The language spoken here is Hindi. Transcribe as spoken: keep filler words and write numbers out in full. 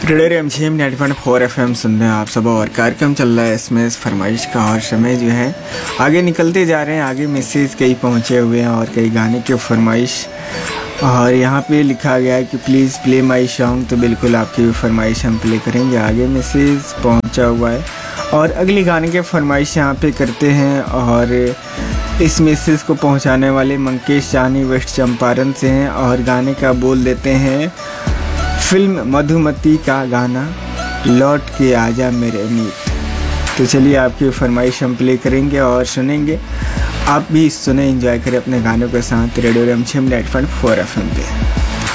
Radio रेमझिम ninety point four F M सुन रहे हैं आप सब और कार्यक्रम चल रहा है इसमें इस फरमाइश का। और समय जो है आगे निकलते जा रहे हैं, आगे मैसेज कई पहुंचे हुए हैं और कई गाने की फरमाइश। और यहाँ पे लिखा गया है कि प्लीज़ प्ले माई सॉन्ग, तो बिल्कुल आपकी फरमाइश हम प्ले करेंगे। आगे मैसेज पहुँचा हुआ है और अगली गाने की फरमाइश यहाँ पे करते हैं। और इस मैसेज को पहुँचाने वाले मंकेश जानी वेस्ट चंपारण से हैं और गाने का बोल देते हैं फिल्म मधुमती का गाना लौट के आजा मेरे मीत। तो चलिए आपकी फरमाइश हम प्ले करेंगे और सुनेंगे। आप भी सुने, एंजॉय करें अपने गानों के साथ radio रेमझिम ninety point four F M पे।